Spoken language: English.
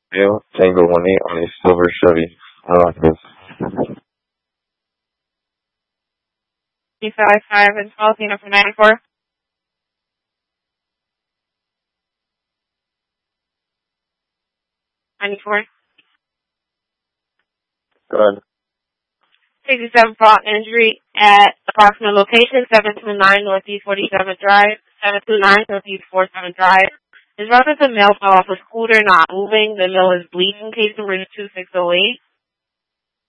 Male, Tango 18 on a silver Chevy. Unlockable. 355 and 12, unit for 94. 94. Go ahead. 67 fault injury at approximate location 729 Northeast 47th Drive, 729 Northeast 47th Drive. His reference to male fell off a scooter not moving. The male is bleeding. Case number is 2608.